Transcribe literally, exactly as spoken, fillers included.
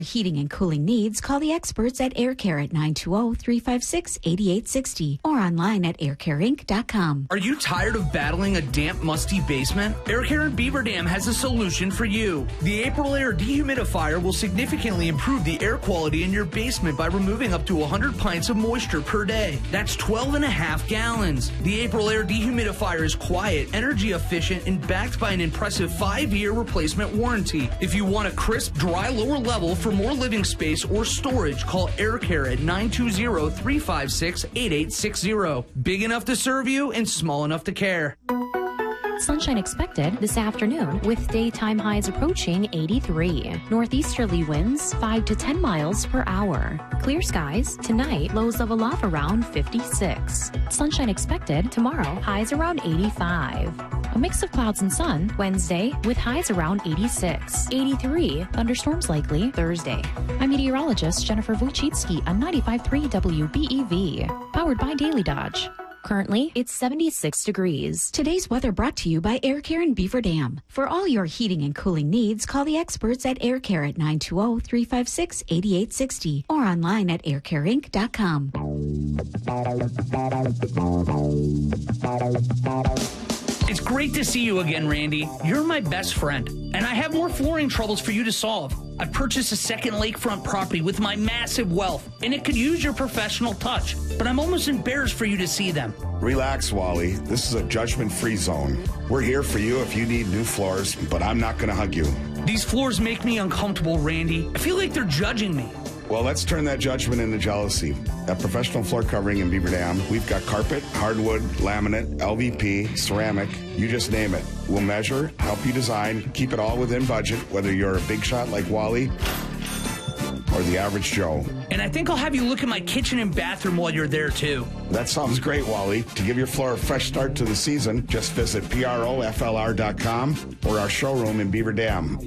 Heating and cooling needs, call the experts at Air Care at nine two zero, three five six, eight eight six zero or online at air care inc dot com. Are you tired of battling a damp, musty basement? Air Care in Beaver Dam has a solution for you. The April Air Dehumidifier will significantly improve the air quality in your basement by removing up to one hundred pints of moisture per day. That's twelve and a half gallons. The April Air Dehumidifier is quiet, energy efficient, and backed by an impressive five-year replacement warranty. If you want a crisp, dry lower level for more living space or storage, call Air Care at nine two zero, three five six, eight eight six zero. Big enough to serve you and small enough to care. Sunshine expected this afternoon with daytime highs approaching eighty-three. Northeasterly winds five to ten miles per hour. Clear skies tonight, lows level off around fifty-six. Sunshine expected tomorrow, highs around eighty-five. A mix of clouds and sun Wednesday with highs around eighty-six. eighty-three, thunderstorms likely Thursday. I'm meteorologist Jennifer Wojcicki on ninety-five point three W B E V, powered by Daily Dodge. Currently, it's seventy-six degrees. Today's weather brought to you by Air Care in Beaver Dam. For all your heating and cooling needs, call the experts at Air Care at nine two zero, three five six, eight eight six zero or online at air care inc dot com. It's great to see you again, Randy. You're my best friend, and I have more flooring troubles for you to solve. I purchased a second lakefront property with my massive wealth, and it could use your professional touch, but I'm almost embarrassed for you to see them. Relax, Wally. This is a judgment-free zone. We're here for you if you need new floors, but I'm not going to hug you. These floors make me uncomfortable, Randy. I feel like they're judging me. Well, let's turn that judgment into jealousy. At Professional Floor Covering in Beaver Dam, we've got carpet, hardwood, laminate, L V P, ceramic, you just name it. We'll measure, help you design, keep it all within budget, whether you're a big shot like Wally or the average Joe. And I think I'll have you look at my kitchen and bathroom while you're there, too. That sounds great, Wally. To give your floor a fresh start to the season, just visit P R O F L R dot com or our showroom in Beaver Dam.